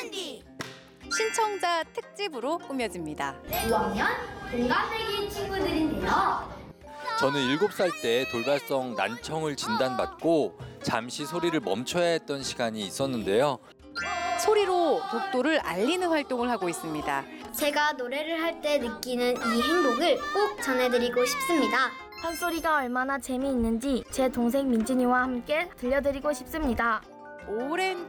캔디. 신청자 특집으로 꾸며집니다. 5학년 동갑내기 친구들인데요. 저는 7살 때 돌발성 난청을 진단받고 잠시 소리를 멈춰야 했던 시간이 있었는데요. 소리로 독도를 알리는 활동을 하고 있습니다. 제가 노래를 할 때 느끼는 이 행복을 꼭 전해드리고 싶습니다. 판소리가 얼마나 재미있는지 제 동생 민진이와 함께 들려드리고 싶습니다. 오랜